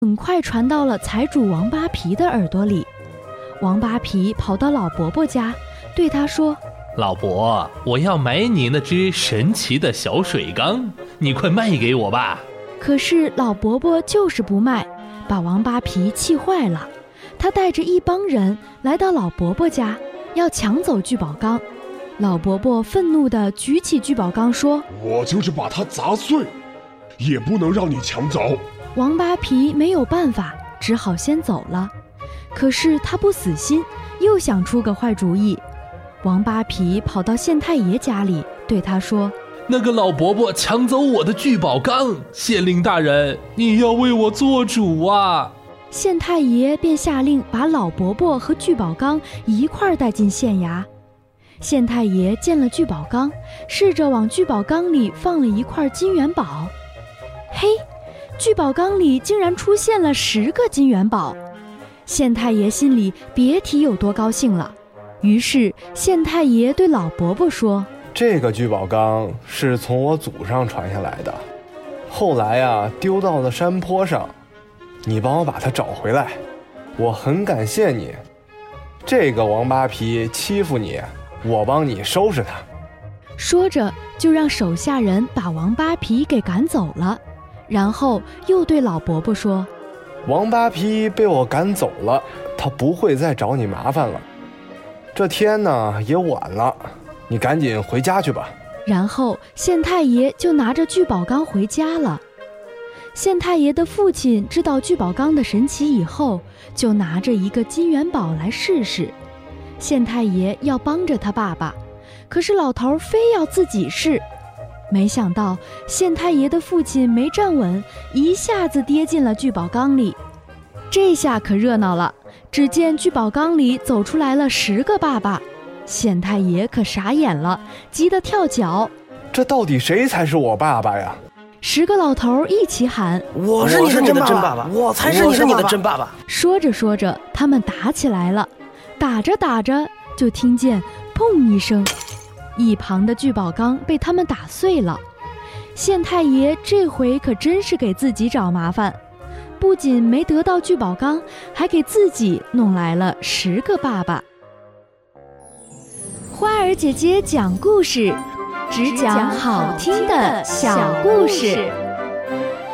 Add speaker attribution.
Speaker 1: 很快传到了财主王八皮的耳朵里。王八皮跑到老伯伯家，对他说：
Speaker 2: 老伯，我要买你那只神奇的小水缸，你快卖给我吧。
Speaker 1: 可是老伯伯就是不卖，把王八皮气坏了。他带着一帮人来到老伯伯家，要抢走聚宝缸。老伯伯愤怒地举起聚宝缸说：
Speaker 3: 我就是把它砸碎，也不能让你抢走。
Speaker 1: 王八皮没有办法，只好先走了。可是他不死心，又想出个坏主意。王八皮跑到县太爷家里，对他说：
Speaker 2: 那个老伯伯抢走我的聚宝缸，县令大人，你要为我做主啊！
Speaker 1: 县太爷便下令把老伯伯和聚宝缸一块带进县衙。县太爷见了聚宝缸，试着往聚宝缸里放了一块金元宝。嘿，聚宝缸里竟然出现了10个金元宝。县太爷心里别提有多高兴了。于是县太爷对老伯伯说：
Speaker 4: 这个聚宝缸是从我祖上传下来的，后来啊丢到了山坡上，你帮我把它找回来，我很感谢你。这个王八皮欺负你，我帮你收拾他。
Speaker 1: 说着就让手下人把王八皮给赶走了，然后又对老伯伯说：
Speaker 4: 王八皮被我赶走了，他不会再找你麻烦了。这天呢也晚了，你赶紧回家去吧。
Speaker 1: 然后县太爷就拿着聚宝缸回家了。县太爷的父亲知道聚宝缸的神奇以后，就拿着一个金元宝来试试。县太爷要帮着他爸爸，可是老头非要自己试。没想到县太爷的父亲没站稳，一下子跌进了聚宝缸里。这下可热闹了，只见聚宝缸里走出来了10个爸爸。县太爷可傻眼了，急得跳脚。
Speaker 4: 这到底谁才是我爸爸呀
Speaker 1: ？10个老头一起喊：
Speaker 5: 我是你的真爸爸，我才是你的真爸爸。
Speaker 1: 说着说着，他们打起来了。打着打着，就听见砰一声，一旁的聚宝缸被他们打碎了。县太爷这回可真是给自己找麻烦，不仅没得到聚宝缸，还给自己弄来了10个爸爸。花儿姐姐讲故事，只讲好听的小故事。